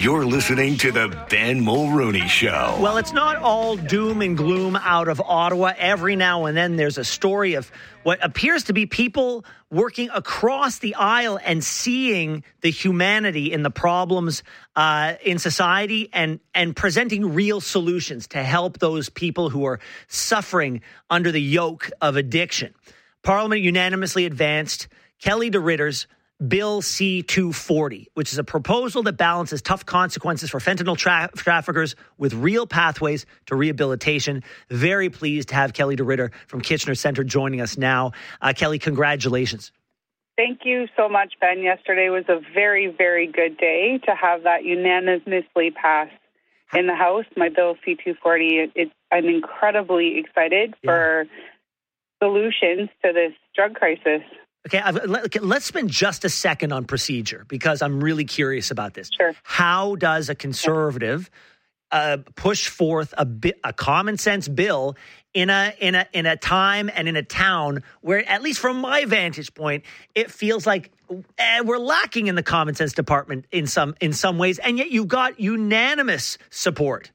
You're listening to the Ben Mulrooney Show. Well, it's not all doom and gloom out of Ottawa. Every now and then there's a story of what appears to be people working across the aisle and seeing the humanity in the problems in society and presenting real solutions to help those people who are suffering under the yoke of addiction. Parliament unanimously advanced Kelly DeRitter's Bill C-240, which is a proposal that balances tough consequences for fentanyl traffickers with real pathways to rehabilitation. Very pleased to have Kelly DeRitter from Kitchener Centre joining us now. Kelly, congratulations. Thank you so much, Ben. Yesterday was a very, very good day to have that unanimously passed in the House. My Bill C-240, I'm incredibly excited for solutions to this drug crisis. Okay, let's spend just a second on procedure because I'm really curious about this. Sure. How does a Conservative push forth a common sense bill in a time and in a town where, at least from my vantage point, it feels like we're lacking in the common sense department in some ways, and yet you got unanimous support?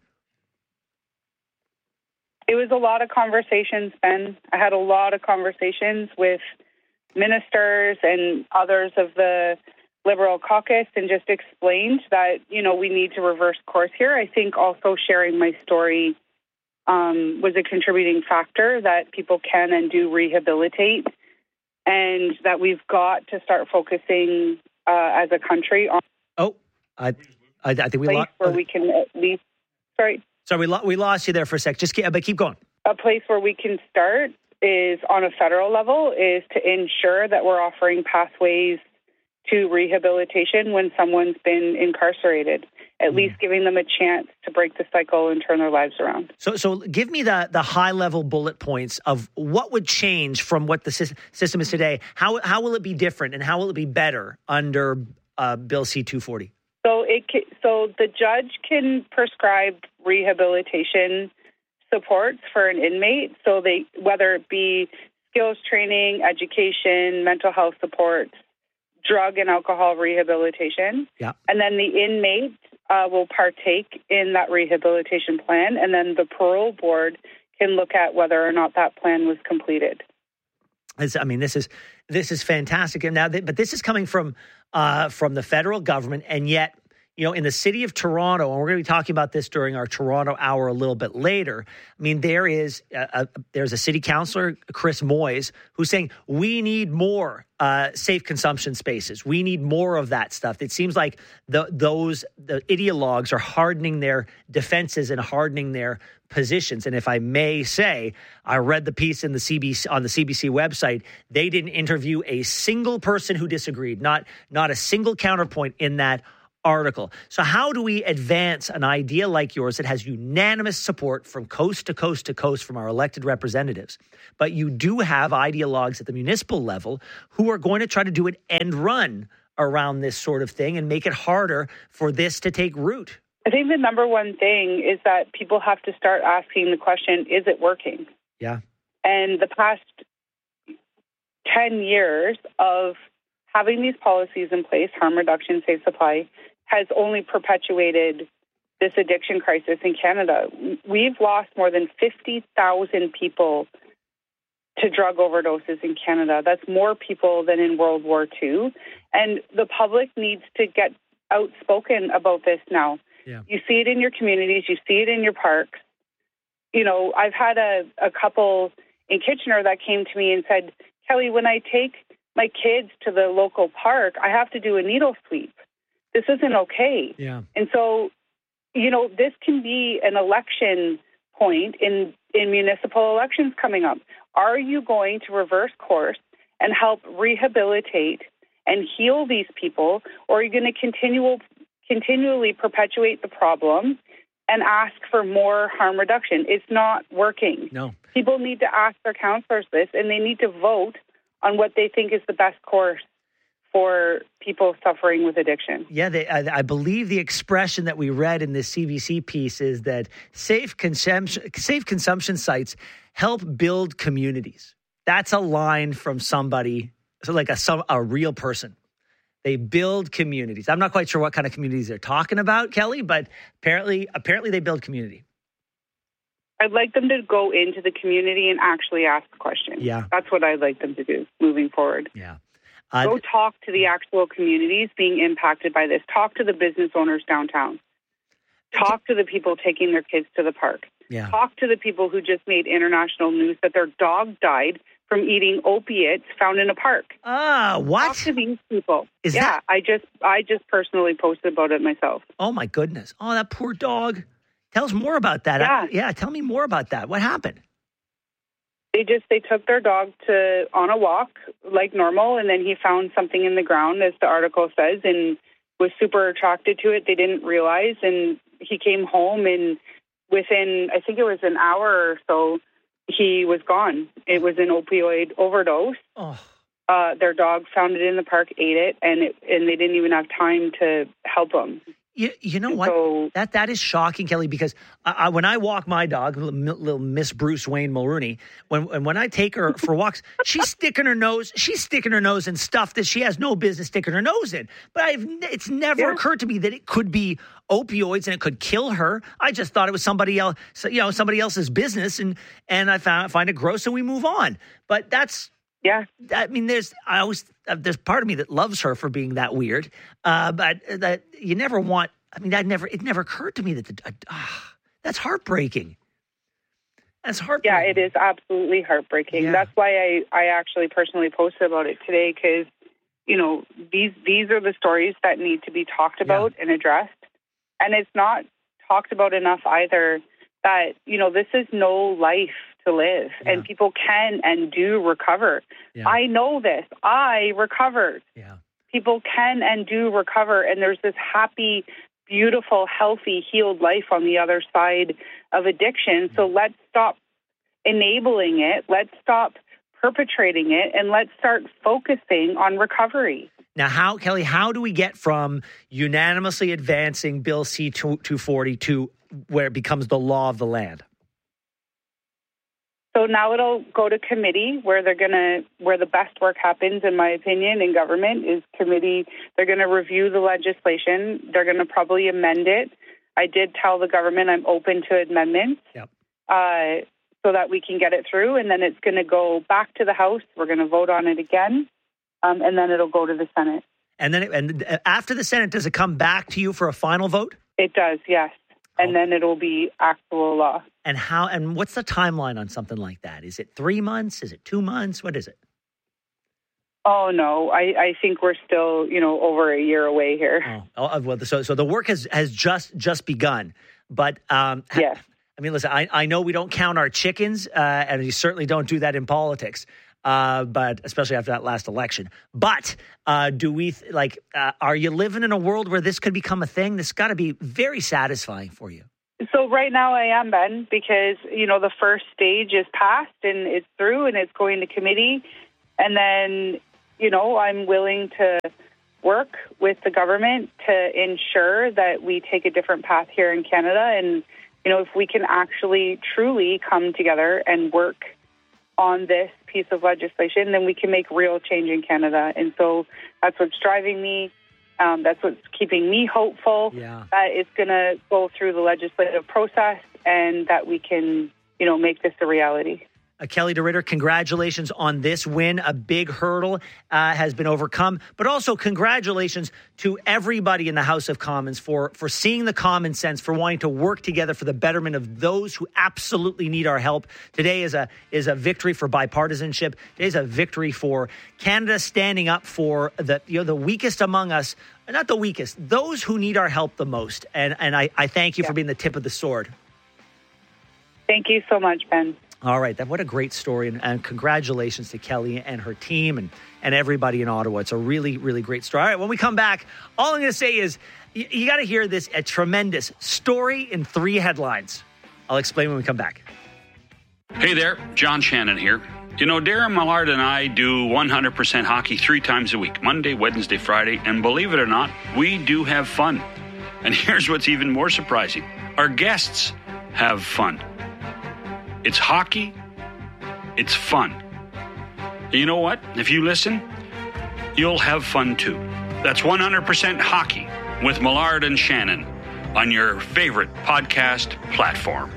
It was a lot of conversations, Ben. I had a lot of conversations with ministers and others of the Liberal caucus and just explained that, we need to reverse course here. I think also sharing my story was a contributing factor that people can and do rehabilitate, and that we've got to start focusing as a country on I think we lost where we can at least we lost you there for a sec. But keep going. A place where we can start is on a federal level is to ensure that we're offering pathways to rehabilitation when someone's been incarcerated, at least giving them a chance to break the cycle and turn their lives around. So give me the high-level bullet points of what would change from what the system is today. How will it be different and how will it be better under Bill C-240? So the judge can prescribe rehabilitation supports for an inmate, so whether it be skills training, education, mental health supports, drug and alcohol rehabilitation. Yeah. And then the inmate will partake in that rehabilitation plan, and then the parole board can look at whether or not that plan was completed. This is fantastic. And now, but this is coming from the federal government, and yet, in the city of Toronto, and we're going to be talking about this during our Toronto Hour a little bit later. there's a city councillor, Chris Moyes, who's saying we need more safe consumption spaces. We need more of that stuff. It seems like the ideologues are hardening their defenses and hardening their positions. And if I may say, I read the piece on the CBC website. They didn't interview a single person who disagreed, not a single counterpoint in that article. So how do we advance an idea like yours that has unanimous support from coast to coast to coast from our elected representatives? But you do have ideologues at the municipal level who are going to try to do an end run around this sort of thing and make it harder for this to take root. I think the number one thing is that people have to start asking the question, is it working? Yeah. And the past 10 years of having these policies in place, harm reduction, safe supply, has only perpetuated this addiction crisis in Canada. We've lost more than 50,000 people to drug overdoses in Canada. That's more people than in World War II. And the public needs to get outspoken about this now. Yeah. You see it in your communities. You see it in your parks. I've had a couple in Kitchener that came to me and said, Kelly, when I take my kids to the local park, I have to do a needle sweep. This isn't okay. Yeah. And so, this can be an election point in municipal elections coming up. Are you going to reverse course and help rehabilitate and heal these people, or are you going to continually perpetuate the problem and ask for more harm reduction? It's not working. No. People need to ask their counselors this, and they need to vote on what they think is the best course for people suffering with addiction. Yeah, I believe the expression that we read in this CBC piece is that safe consumption sites help build communities. That's a line from somebody, so like a real person. They build communities. I'm not quite sure what kind of communities they're talking about, Kelly, but apparently they build community. I'd like them to go into the community and actually ask questions. Yeah. That's what I'd like them to do moving forward. Yeah. Go talk to the actual communities being impacted by this. Talk to the business owners downtown. Talk to the people taking their kids to the park. Yeah. Talk to the people who just made international news that their dog died from eating opiates found in a park. What? Talk to these people. Is that? I just personally posted about it myself. Oh my goodness. Oh, that poor dog. Tell us more about that. Yeah. Tell me more about that. What happened? They took their dog on a walk like normal, and then he found something in the ground, as the article says, and was super attracted to it. They didn't realize, and he came home, and within, I think it was an hour or so, he was gone. It was an opioid overdose. Oh. Their dog found it in the park, ate it, and they didn't even have time to help him. You know what? So, that is shocking, Kelly, because when I walk my dog, little Miss Bruce Wayne Mulrooney, when I take her for walks, she's sticking her nose in stuff that she has no business sticking her nose in. But it's never occurred to me that it could be opioids and it could kill her. I just thought it was somebody else's business, and I find it gross, and we move on. But that's. Yeah. I mean, there's part of me that loves her for being that weird, but that you never want. I mean, it never occurred to me that that's heartbreaking. That's heartbreaking. Yeah, it is absolutely heartbreaking. Yeah. That's why I actually personally posted about it today, because these are the stories that need to be talked about and addressed, and it's not talked about enough either. That this is no life to live, and people can and do recover. Yeah. I know this. I recovered. Yeah. People can and do recover, and there's this happy, beautiful, healthy, healed life on the other side of addiction. So let's stop enabling it. Let's stop perpetrating it, and let's start focusing on recovery. Now, how do we get from unanimously advancing Bill C-240 to where it becomes the law of the land? So now it'll go to committee where the best work happens, in my opinion, in government is committee. They're going to review the legislation. They're going to probably amend it. I did tell the government I'm open to amendments so that we can get it through. And then it's going to go back to the House. We're going to vote on it again. And then it'll go to the Senate. And then after the Senate, does it come back to you for a final vote? It does, yes. And then it'll be actual law. And what's the timeline on something like that? Is it 3 months? Is it 2 months? What is it? Oh, no. I think we're still, over a year away here. Well, so the work has just begun. But yes. I mean, listen, I know we don't count our chickens, and you certainly don't do that in politics. But especially after that last election. But do we are you living in a world where this could become a thing? This got to be very satisfying for you. So right now I am, Ben, because, the first stage is passed and it's through and it's going to committee. And then, I'm willing to work with the government to ensure that we take a different path here in Canada. And, if we can actually truly come together and work on this piece of legislation, then we can make real change in Canada. And so that's what's driving me. That's what's keeping me hopeful that it's going to go through the legislative process and that we can, make this a reality. Kelly DeRitter, congratulations on this win. A big hurdle has been overcome, but also congratulations to everybody in the House of Commons for seeing the common sense, for wanting to work together for the betterment of those who absolutely need our help. Today is a victory for bipartisanship. Today is a victory for Canada standing up for the weakest among us, not the weakest, those who need our help the most. And I thank you for being the tip of the sword. Thank you so much, Ben. All right. What a great story. And congratulations to Kelly and her team and everybody in Ottawa. It's a really, really great story. All right. When we come back, all I'm going to say is you got to hear this, a tremendous story in 3 headlines. I'll explain when we come back. Hey there. John Shannon here. Darren Millard and I do 100% hockey 3 times a week, Monday, Wednesday, Friday. And believe it or not, we do have fun. And here's what's even more surprising. Our guests have fun. It's hockey. It's fun. And you know what? If you listen, you'll have fun too. That's 100% Hockey with Millard and Shannon on your favorite podcast platform.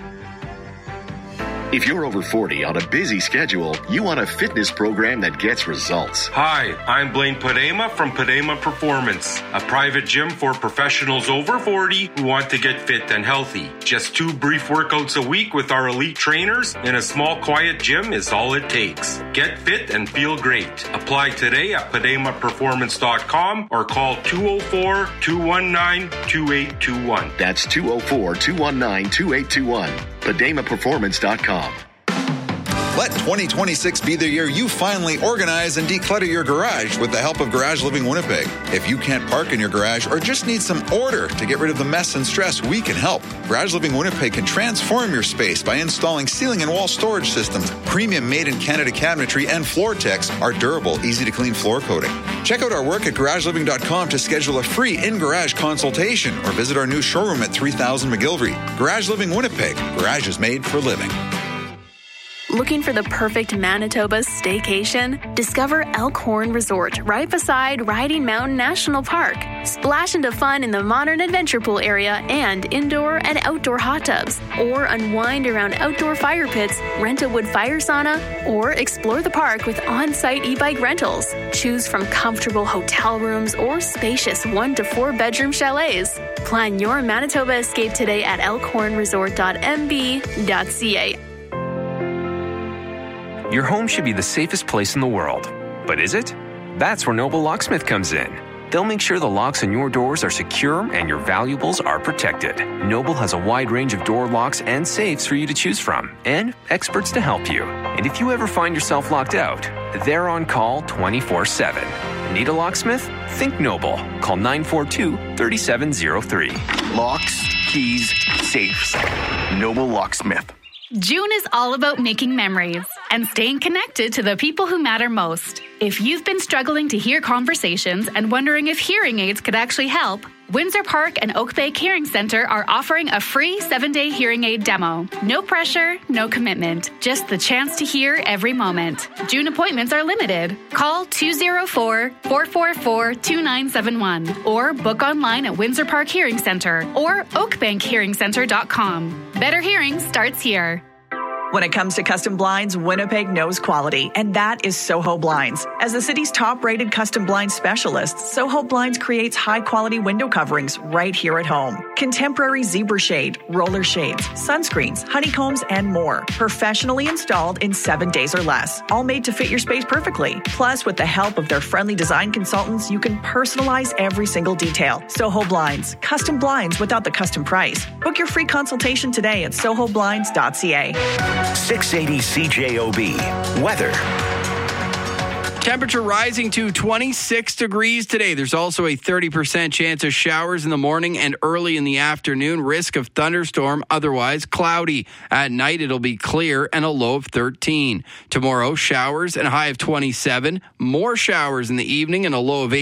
If you're over 40 on a busy schedule, you want a fitness program that gets results. Hi, I'm Blaine Padema from Padema Performance, a private gym for professionals over 40 who want to get fit and healthy. Just 2 brief workouts a week with our elite trainers in a small, quiet gym is all it takes. Get fit and feel great. Apply today at PademaPerformance.com or call 204-219-2821. That's 204-219-2821. PademaPerformance.com. Let 2026 be the year you finally organize and declutter your garage with the help of Garage Living Winnipeg. If you can't park in your garage or just need some order to get rid of the mess and stress, we can help. Garage Living Winnipeg can transform your space by installing ceiling and wall storage systems, premium made-in-Canada cabinetry, and Floor-Tex, our durable, easy-to-clean floor coating. Check out our work at GarageLiving.com to schedule a free in-garage consultation or visit our new showroom at 3000 McGillivray. Garage Living Winnipeg. Garage is made for living. Looking for the perfect Manitoba staycation? Discover Elkhorn Resort right beside Riding Mountain National Park. Splash into fun in the modern adventure pool area and indoor and outdoor hot tubs. Or unwind around outdoor fire pits, rent a wood fire sauna, or explore the park with on-site e-bike rentals. Choose from comfortable hotel rooms or spacious 1 to 4 bedroom chalets. Plan your Manitoba escape today at elkhornresort.mb.ca. Your home should be the safest place in the world. But is it? That's where Noble Locksmith comes in. They'll make sure the locks on your doors are secure and your valuables are protected. Noble has a wide range of door locks and safes for you to choose from, and experts to help you. And if you ever find yourself locked out, they're on call 24/7. Need a locksmith? Think Noble. Call 942-3703. Locks, keys, safes. Noble Locksmith. June is all about making memories and staying connected to the people who matter most. If you've been struggling to hear conversations and wondering if hearing aids could actually help, Windsor Park and Oak Bay Hearing Center are offering a free 7-day hearing aid demo. No pressure, no commitment, just the chance to hear every moment. June appointments are limited. Call 204-444-2971 or book online at Windsor Park Hearing Center or oakbankhearingcenter.com. Better hearing starts here. When it comes to custom blinds, Winnipeg knows quality, and that is Soho Blinds. As the city's top-rated custom blind specialist, Soho Blinds creates high-quality window coverings right here at home. Contemporary zebra shade, roller shades, sunscreens, honeycombs, and more. Professionally installed in 7 days or less. All made to fit your space perfectly. Plus, with the help of their friendly design consultants, you can personalize every single detail. Soho Blinds. Custom blinds without the custom price. Book your free consultation today at sohoblinds.ca. 680 CJOB. Weather. Temperature rising to 26 degrees today. There's also a 30% chance of showers in the morning and early in the afternoon. Risk of thunderstorm, otherwise cloudy. At night, it'll be clear and a low of 13. Tomorrow, showers and a high of 27. More showers in the evening and a low of 8.